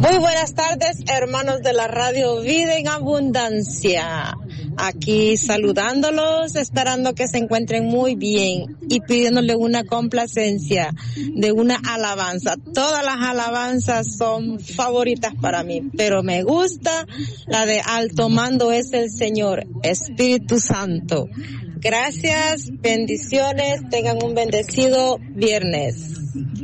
Muy buenas tardes, hermanos de la radio Vida en Abundancia. Aquí saludándolos, esperando que se encuentren muy bien y pidiéndole una complacencia de una alabanza. Todas las alabanzas son favoritas para mí, pero me gusta la de Alto Mando es el Señor, Espíritu Santo. Gracias, bendiciones, tengan un bendecido viernes.